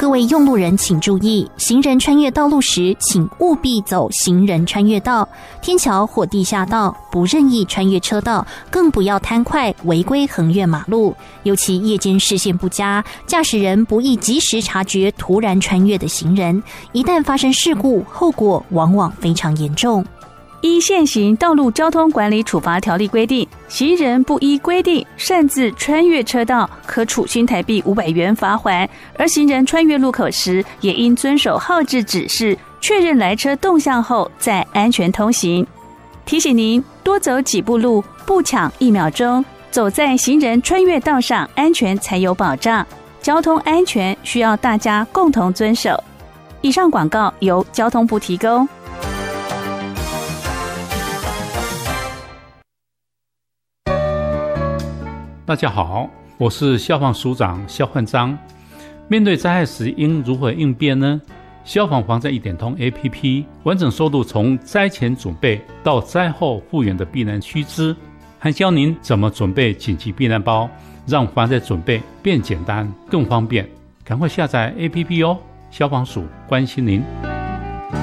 各位用路人请注意，行人穿越道路时，请务必走行人穿越道、天桥或地下道，不任意穿越车道，更不要贪快违规横越马路。尤其夜间视线不佳，驾驶人不易及时察觉突然穿越的行人，一旦发生事故，后果往往非常严重。 依现行道路交通管理处罚条例规定，行人不依规定擅自穿越车道，可处新台币500元罚锾；而行人穿越路口时，也应遵守号志指示，确认来车动向后再安全通行。提醒您多走几步路，不抢1秒钟，走在行人穿越道上，安全才有保障。交通安全需要大家共同遵守。以上广告由交通部提供。 大家好，我是消防署长肖焕章。面对灾害时应如何应变呢？消防防灾一点通 APP 完整收录从灾前准备到灾后复原的避难须知，还教您怎么准备紧急避难包，让防灾准备变简单更方便。赶快下载 APP哦，消防署关心您。